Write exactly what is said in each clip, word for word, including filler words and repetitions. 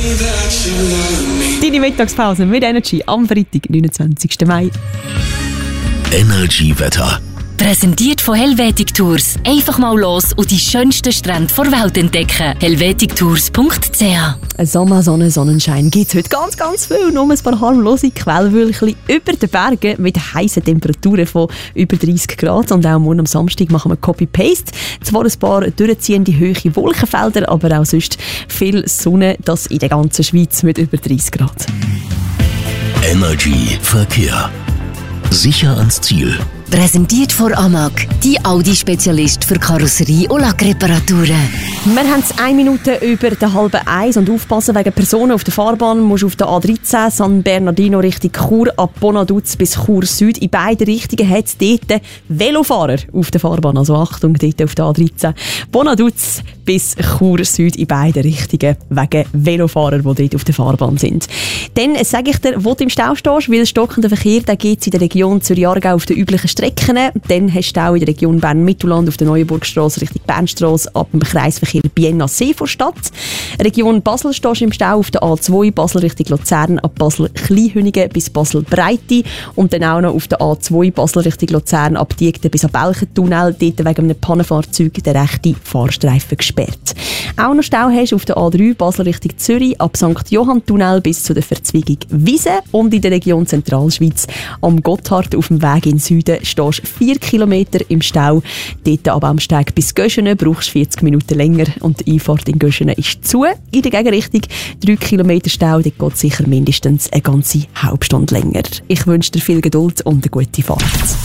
Deine Mittagspause mit Energy am Freitag, neunundzwanzigsten Mai. Energy Wetter. Präsentiert von Helvetic Tours. Einfach mal los und die schönsten Strände der Welt entdecken. helvetic tours punkt c h. Sommer, Sonne, Sonnenschein gibt es heute ganz, ganz viel. Nur ein paar harmlose Quellwölkchen über den Bergen mit heißen Temperaturen von über dreißig Grad. Und auch morgen am Samstag machen wir Copy-Paste. Zwar ein paar durchziehende hohe Wolkenfelder, aber auch sonst viel Sonne, das in der ganzen Schweiz mit über dreißig Grad. Energy Verkehr. Sicher ans Ziel. Präsentiert von Amag, die Audi-Spezialist für Karosserie- und Lackreparaturen. Wir haben es eine Minute über den halben Eis und aufpassen wegen Personen auf der Fahrbahn. Musst auf der A dreizehn San Bernardino Richtung Chur ab Bonaduz bis Chur Süd. In beide Richtungen hat es dort Velofahrer auf der Fahrbahn. Also Achtung, dort auf der A dreizehn. Bonaduz bis Chur Süd in beide Richtungen wegen Velofahrer, die dort auf der Fahrbahn sind. Dann sage ich dir, wo du im Stau stehst, weil stockender Verkehr gibt es in der Region Zürich-Aargau auf den üblichen Strecken. Dann hast du auch in der Region Bern-Mittelland auf der Neuenburgstrasse Richtung Bernstrasse ab dem Kreisverkehr Bienna-See vor Stadt. Region Basel stehst du im Stau auf der A zwei Basel Richtung Luzern ab Basel-Kleinhünigen bis Basel-Breite und dann auch noch auf der A zwei Basel Richtung Luzern ab Diegden bis am Belchentunnel, dort wegen einem Pannenfahrzeug der rechte Fahrstreifen gesperrt. Auch noch Stau hast du auf der A drei Basel Richtung Zürich ab Sankt Johann-Tunnel bis zu der Verzweigung Wiese und in der Region Zentralschweiz am Gotthard auf dem Weg in Süden stehst vier Kilometer im Stau. Dort aber am Steig bis Göschenen brauchst du vierzig Minuten länger und die Einfahrt in Göschenen ist zu. In der Gegenrichtung drei Kilometer Stau, dort geht sicher mindestens eine ganze halbe Stunde länger. Ich wünsche dir viel Geduld und eine gute Fahrt.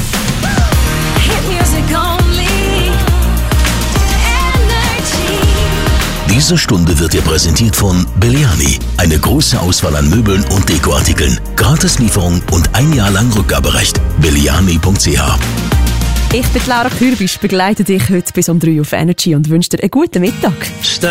Diese Stunde wird dir präsentiert von Belliani. Eine große Auswahl an Möbeln und Dekoartikeln. Gratislieferung und ein Jahr lang Rückgaberecht. belliani punkt c h. Ich bin Laura Kürbisch, begleite dich heute bis um drei auf Energy und wünsche dir einen guten Mittag.